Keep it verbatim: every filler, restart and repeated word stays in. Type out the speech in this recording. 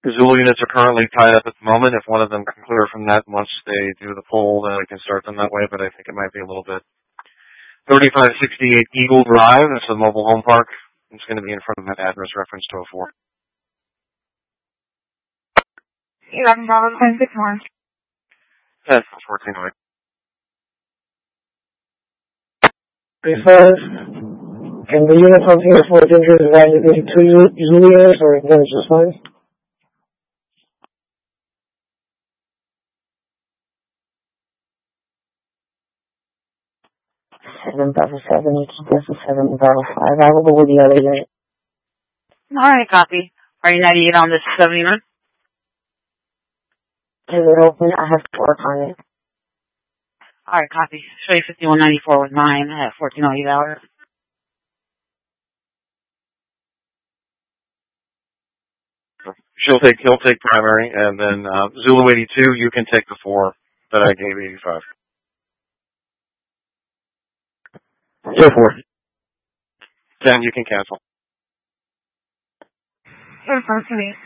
The Zulu units are currently tied up at the moment. If one of them can clear from that once they do the pull, then we can start them that way, but I think it might be a little bit. thirty-five sixty-eight Eagle Drive, that's a mobile home park. It's going to be in front of that address reference to oh four. eleven Bravo, ten six one. ten fourteen oh eight. Because, can the unit from here for Ginger divide it into two Zulu units or one is just fine? seven Bravo seven, eighteen Delta seven Bravo five. I will go with the other unit. Alright, copy. Are you ninety-eight on this seventy-nine? Is it open? I have to work on it. Alright, copy. Show you fifty-one ninety-four with mine at fourteen oh eight hours. She'll take, he'll take primary, and then uh, Zulu eighty-two, you can take the four that I gave eighty-five. Go for it. ten, you can cancel. Here's